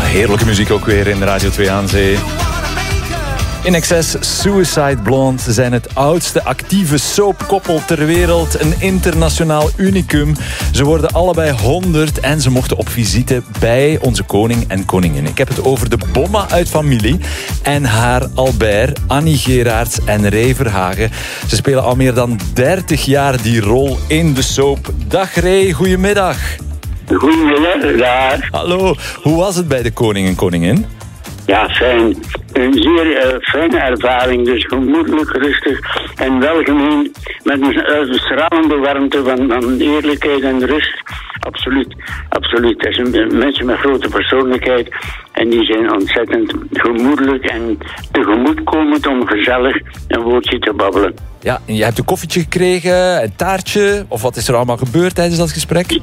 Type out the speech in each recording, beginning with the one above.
Heerlijke muziek ook weer in Radio 2 aan Zee. INXS, Suicide Blonde. Ze zijn het oudste actieve soapkoppel ter wereld. Een internationaal unicum. Ze worden allebei 100 en ze mochten op visite bij onze koning en koningin. Ik heb het over de Bomma uit familie en haar Albert, Annie Geraerts en Ray Verhagen. Ze spelen al meer dan 30 jaar die rol in de soap. Dag Ray, goedemiddag. Goedemiddag, daar. Hallo, hoe was het bij de koning en koningin? Ja, fijn. Een zeer fijne ervaring, dus gemoedelijk, rustig en welgemeen met een stralende warmte van eerlijkheid en rust. Absoluut, absoluut. Dat zijn mensen met grote persoonlijkheid en die zijn ontzettend gemoedelijk en tegemoetkomend om gezellig een woordje te babbelen. Ja, en je hebt een koffietje gekregen, een taartje, of wat is er allemaal gebeurd tijdens dat gesprek?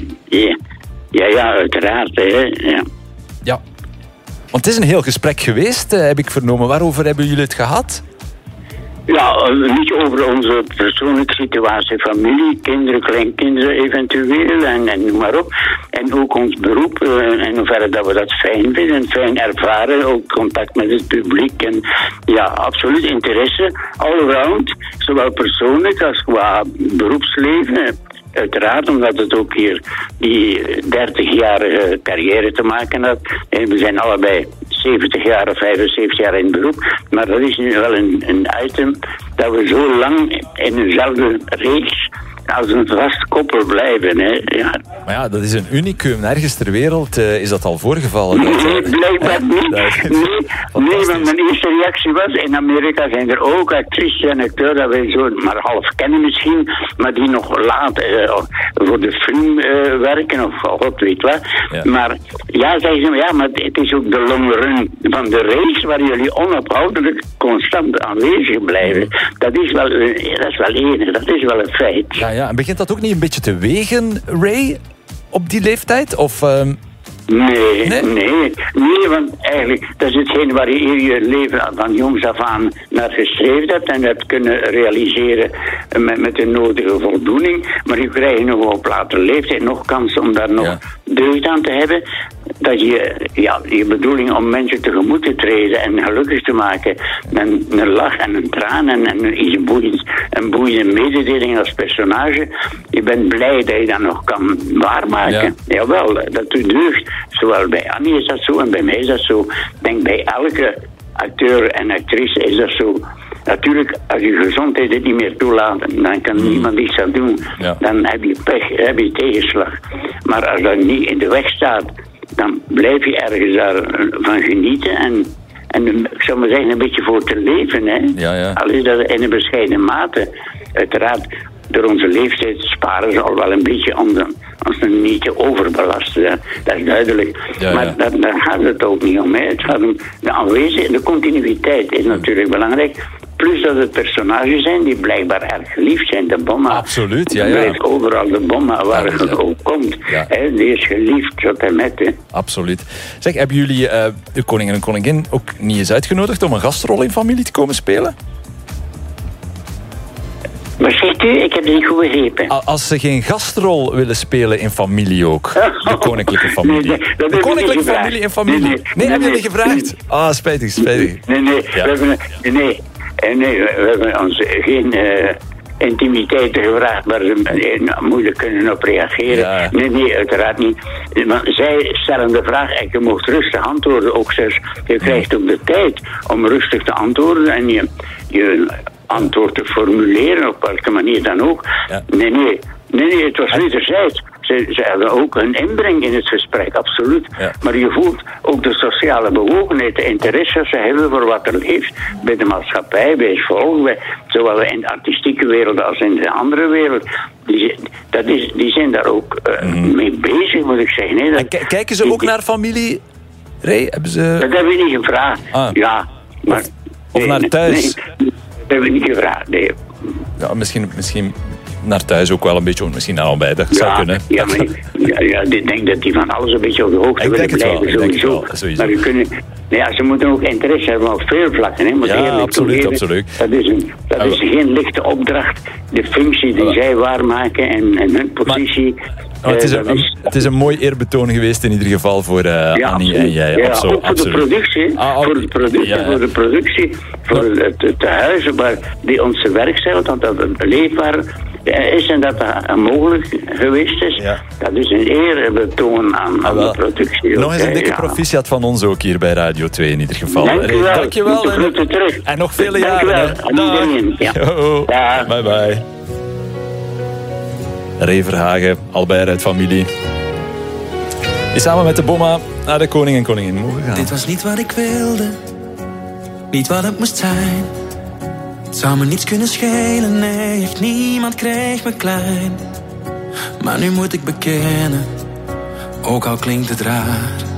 Ja, uiteraard. Hè. Ja. Want het is een heel gesprek geweest, heb ik vernomen. Waarover hebben jullie het gehad? Ja, niet over onze persoonlijke situatie, familie, kinderen, kleinkinderen eventueel en noem maar op. En ook ons beroep, in hoeverre dat we dat fijn vinden, fijn ervaren. Ook contact met het publiek en ja, absoluut interesse, all-round. Zowel persoonlijk als qua beroepsleven. Uiteraard, omdat het ook hier die 30-jarige carrière te maken had. En we zijn allebei 70 jaar of 75 jaar in het beroep. Maar dat is nu wel een item dat we zo lang in dezelfde reeks als een vast koppel blijven. Hè. Ja. Maar ja, dat is een unicum. Nergens ter wereld is dat al voorgevallen. Nee, blijkbaar niet. Nee, want mijn eerste reactie was, in Amerika zijn er ook actrices en acteurs dat wij zo maar half kennen misschien, maar die nog laat voor de film werken of god weet wat. Ja. Maar ja, zeggen ze, ja, maar het is ook de long run van de race waar jullie onophoudelijk constant aanwezig blijven. Dat is wel enig, dat is wel een feit. Ja, en begint dat ook niet een beetje te wegen, Ray, op die leeftijd? Of... Nee, want eigenlijk, dat is hetgeen waar je je leven van jongs af aan naar gestreefd hebt en hebt kunnen realiseren met de nodige voldoening. Maar je krijgt nog op latere leeftijd nog kans om daar nog deugd aan te hebben. Dat je bedoeling om mensen tegemoet te treden en gelukkig te maken. En een lach en een traan en iets boeiends, een boeiende mededeling als personage. Je bent blij dat je dat nog kan waarmaken. Ja. Jawel, dat doet deugd. Zowel bij Annie is dat zo en bij mij is dat zo. Ik denk bij elke acteur en actrice is dat zo. Natuurlijk, als je gezondheid het niet meer toelaat, dan kan niemand iets aan doen. Ja. Dan heb je pech, heb je tegenslag. Maar als dat niet in de weg staat, dan blijf je ergens daarvan genieten en ik zou maar zeggen, een beetje voor te leven. Hè? Ja. Al is dat in een bescheiden mate. Uiteraard, door onze leeftijd sparen ze al wel een beetje om ons niet te overbelasten. Hè? Dat is duidelijk. Ja. Maar daar gaat het ook niet om. Hè? Het gaat om de aanwezigheid, de continuïteit is natuurlijk belangrijk. Plus dat het personages zijn die blijkbaar erg geliefd zijn. De Bomma. Absoluut, ja. Blijft overal de Bomma waar het ook komt. Ja. Hè? Die is geliefd tot en met. Hè? Absoluut. Zeg, hebben jullie de koning en koningin ook niet eens uitgenodigd om een gastrol in familie te komen spelen? Maar zegt u? Ik heb het niet goed begrepen. Als ze geen gastrol willen spelen in familie ook. De koninklijke familie. Nee, de koninklijke familie in familie. Nee, hebben jullie gevraagd? Spijtig. Nee. We hebben ons geen intimiteiten gevraagd waar ze moeilijk kunnen op reageren. Ja. Nee, uiteraard niet. Want zij stellen de vraag en je mocht rustig antwoorden. Ook zelfs, je krijgt ook de tijd om rustig te antwoorden en je antwoord te formuleren, op welke manier dan ook. Ja. Nee, het was wederzijds. Ze hebben ook een inbreng in het gesprek, absoluut. Ja. Maar je voelt ook de sociale bewogenheid, de interesse ze hebben voor wat er leeft bij de maatschappij, bij het volk, zowel in de artistieke wereld als in de andere wereld. Die zijn daar ook mee bezig, moet ik zeggen. Nee, kijken ze ook naar familie, Ray? Hebben ze... Dat hebben we niet gevraagd. Ja, maar... Of naar thuis? Nee, dat hebben we niet gevraagd, nee. Ja, misschien naar thuis ook wel een beetje, misschien naar allebei, dat zou kunnen. Ja, maar ik denk dat die van alles een beetje op de hoogte willen blijven, sowieso. Maar ze moeten ook interesse hebben op veel vlakken. Hè. Absoluut. Dat is geen lichte opdracht. De functie die zij waarmaken en hun positie, Het is een mooi eerbetoon geweest in ieder geval voor Annie en jij. Ja, ook voor de productie. Voor de productie, voor het huizen waar die onze werkzaam, want dat het leefbaar is en dat dat mogelijk geweest is. Ja. Dat is een eerbetoon aan de productie. Nog eens een dikke proficiat van ons ook hier bij Radio 2 in ieder geval. Dankjewel. En nog vele jaren. Dag. Bye bye. Ray Verhagen, Albert uit familie. Die samen met de Bomma naar de koning en koningin mogen gaan. Dit was niet wat ik wilde, niet wat het moest zijn. Het zou me niets kunnen schelen, nee, echt niemand kreeg me klein. Maar nu moet ik bekennen, ook al klinkt het raar,